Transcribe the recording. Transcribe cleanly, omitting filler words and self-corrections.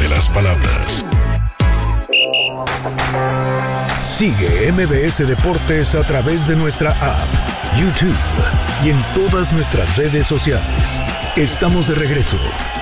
las palabras. Sigue MBS Deportes a través de nuestra app, YouTube y en todas nuestras redes sociales. Estamos de regreso.